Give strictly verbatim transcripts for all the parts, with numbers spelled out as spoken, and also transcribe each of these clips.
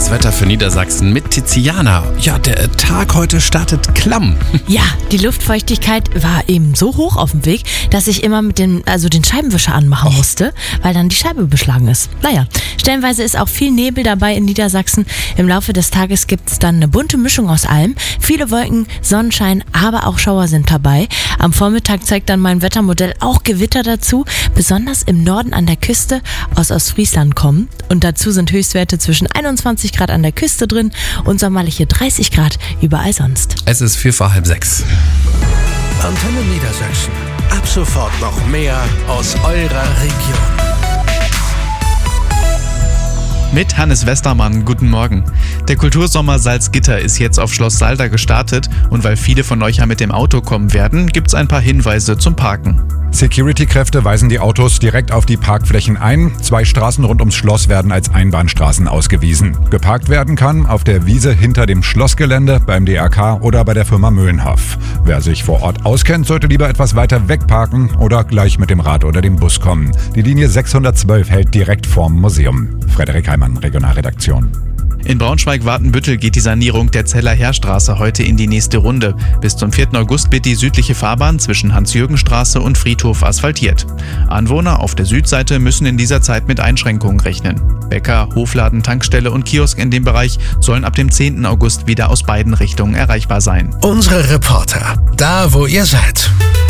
das Wetter für Niedersachsen mit Tiziana. Ja, der Tag heute startet klamm. Ja, die Luftfeuchtigkeit war eben so hoch auf dem Weg, dass ich immer mit dem, also den Scheibenwischer anmachen musste, weil dann die Scheibe beschlagen ist. Naja, stellenweise ist auch viel Nebel dabei in Niedersachsen. Im Laufe des Tages gibt es dann eine bunte Mischung aus allem. Viele Wolken, Sonnenschein, aber auch Schauer sind dabei. Am Vormittag zeigt dann mein Wettermodell auch Gewitter dazu, besonders im Norden an der Küste aus Ostfriesland kommen. Und dazu sind Höchstwerte zwischen einundzwanzig Grad an der Küste drin und sommerliche dreißig Grad überall sonst. Es ist vier vor halb sechs. Antenne Niedersachsen. Ab sofort noch mehr aus eurer Region. Mit Hannes Westermann, guten Morgen. Der Kultursommer Salzgitter ist jetzt auf Schloss Salda gestartet und weil viele von euch ja mit dem Auto kommen werden, gibt's ein paar Hinweise zum Parken. Security-Kräfte weisen die Autos direkt auf die Parkflächen ein. Zwei Straßen rund ums Schloss werden als Einbahnstraßen ausgewiesen. Geparkt werden kann auf der Wiese hinter dem Schlossgelände, beim D R K oder bei der Firma Müllenhoff. Wer sich vor Ort auskennt, sollte lieber etwas weiter weg parken oder gleich mit dem Rad oder dem Bus kommen. Die Linie sechshundertzwölf hält direkt vorm Museum. Frederik Heimann, Regionalredaktion. In Braunschweig-Wartenbüttel geht die Sanierung der Zeller Heerstraße heute in die nächste Runde. Bis zum vierten August wird die südliche Fahrbahn zwischen Hans-Jürgen-Straße und Friedhof asphaltiert. Anwohner auf der Südseite müssen in dieser Zeit mit Einschränkungen rechnen. Bäcker, Hofladen, Tankstelle und Kiosk in dem Bereich sollen ab dem zehnten August wieder aus beiden Richtungen erreichbar sein. Unsere Reporter, da wo ihr seid.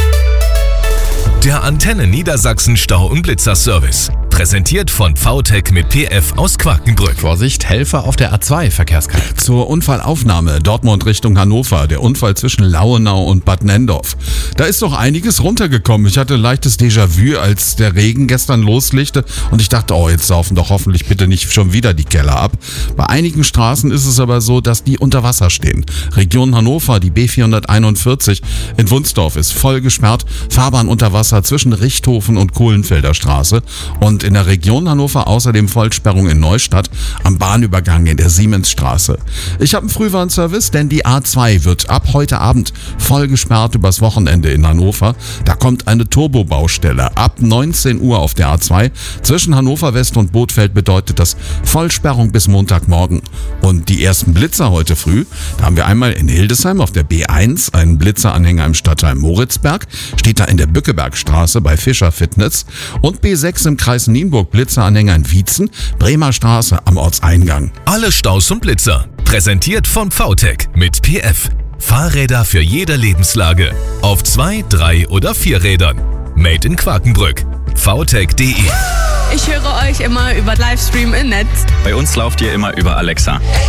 Der Antenne Niedersachsen Stau- und Blitzer-Service. Präsentiert von VTech mit P F aus Quakenbrück. Vorsicht, Helfer auf der A zwei, Verkehrskarte. Zur Unfallaufnahme Dortmund Richtung Hannover, der Unfall zwischen Lauenau und Bad Nendorf. Da ist doch einiges runtergekommen. Ich hatte leichtes Déjà-vu, als der Regen gestern loslegte und ich dachte, oh, jetzt saufen doch hoffentlich bitte nicht schon wieder die Keller ab. Bei einigen Straßen ist es aber so, dass die unter Wasser stehen. Region Hannover, die B vierhunderteinundvierzig in Wunsdorf ist voll gesperrt, Fahrbahn unter Wasser zwischen Richthofen und Kohlenfelder Straße und in der Region Hannover außerdem Vollsperrung in Neustadt am Bahnübergang in der Siemensstraße. Ich habe einen Frühwarnservice, denn die A zwei wird ab heute Abend voll gesperrt übers Wochenende in Hannover. Da kommt eine Turbobaustelle. Ab neunzehn Uhr auf der A zwei zwischen Hannover West und Bothfeld bedeutet das Vollsperrung bis Montagmorgen. Und die ersten Blitzer heute früh, da haben wir einmal in Hildesheim auf der B eins einen Blitzeranhänger im Stadtteil Moritzberg, steht da in der Bückebergstraße bei Fischer Fitness und B sechs im Kreis Nienburg Blitzeranhänger in Wietzen, Bremer Straße am Ortseingang. Alle Staus und Blitzer. Präsentiert von VTech mit P F. Fahrräder für jede Lebenslage. Auf zwei, drei oder vier Rädern. Made in Quakenbrück. V T E C punkt de. Ich höre euch immer über Livestream im Netz. Bei uns lauft ihr immer über Alexa.